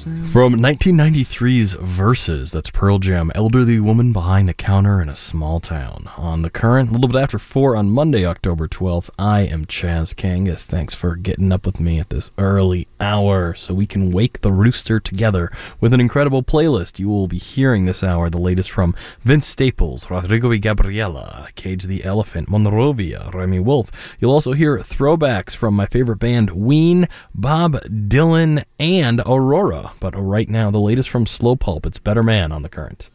From 1993's Versus, that's Pearl Jam, Elderly Woman Behind the Counter in a Small Town. On The Current, a little bit after 4 on Monday, October 12th, I am Chaz Kangas. Thanks for getting up with me at this early hour so we can wake the rooster together with an incredible playlist. You will be hearing this hour the latest from Vince Staples, Rodrigo y Gabriela, Cage the Elephant, Monrovia, Remy Wolf. You'll also hear throwbacks from my favorite band, Ween, Bob Dylan, and Aurora. But right now, the latest from Slow Pulp, it's Better Man on The Current.